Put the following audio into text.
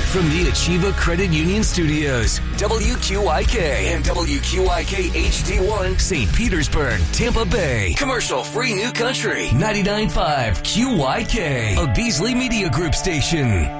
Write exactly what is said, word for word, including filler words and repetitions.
from the Achieva Credit Union Studios, W Q I K and W Q I K H D one, Saint Petersburg, Tampa Bay. Commercial free New Country, ninety-nine point five Q Y K, a Beasley Media Group station.